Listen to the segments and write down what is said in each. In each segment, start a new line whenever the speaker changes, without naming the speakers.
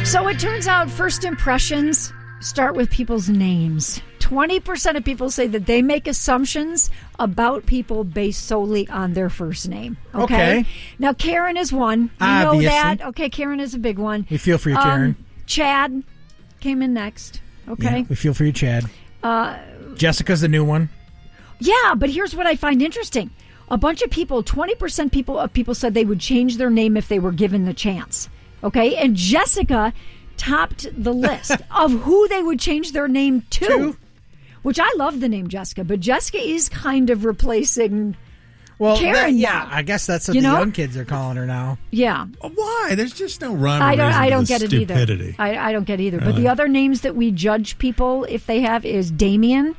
So it turns out first impressions start with people's names. 20% of people say that they make assumptions about people based solely on their first name. Okay. Now, Karen is one. You know that. Okay, Karen is a big one.
We feel for you, Karen.
Chad came in next. Okay.
Yeah, we feel for you, Chad. Jessica's the new one.
Yeah, but here's what I find interesting. A bunch of people, 20% of people said they would change their name if they were given the chance. Okay, and Jessica topped the list of who they would change their name to. Which I love the name Jessica, but Jessica is kind of replacing Karen.
I guess that's what the young kids are calling her now.
Yeah.
Why? There's just no rhyme or reason
I don't
to
get it
stupidity.
either. I don't get either. But the other names that we judge people if they have is Damien,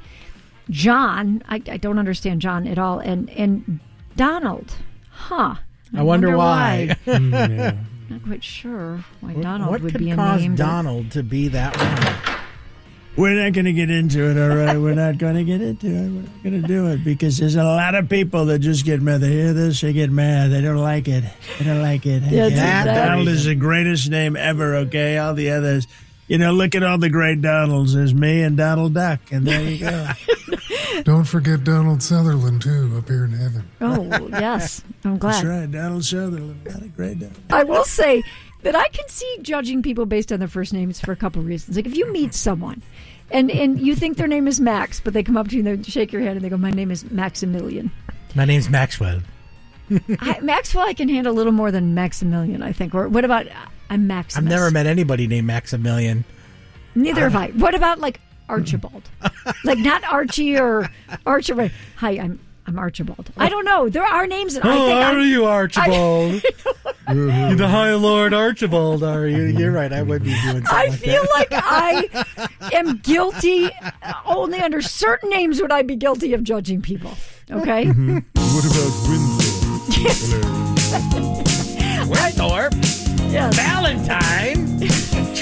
John. I don't understand John at all, and Donald. Huh.
I wonder why.
Not quite sure why Donald would be a name.
What could cause Donald to be that one?
We're not going to get into it, all right? We're not going to get into it. We're not going to do it because there's a lot of people that just get mad. They hear this, they get mad. They don't like it. They don't like it. Donald is the greatest name ever, okay? All the others, look at all the great Donalds. There's me and Donald Duck, and there you go.
Don't forget Donald Sutherland, too, up here in heaven.
Oh, yes. I'm glad.
That's right, Donald Sutherland. What a great Donald.
I will say that I can see judging people based on their first names for a couple of reasons. Like if you meet someone and you think their name is Max, but they come up to you and they shake your hand and they go, my name is Maximilian.
My name's Maxwell.
Maxwell I can handle a little more than Maximilian, I think. Or what about I'm Maximus?
I've never met anybody named Maximilian.
Neither have I. What about like Archibald? Like not Archie or Archibald. Hi, I'm Archibald. I don't know. There are names that I think
how are you, Archibald? You're the High Lord Archibald, are you? You're right. I would be doing something
I feel like I am guilty. Only under certain names would I be guilty of judging people. Okay?
Mm-hmm. What about Windsor?
Winthrop?
Yes.
Valentine?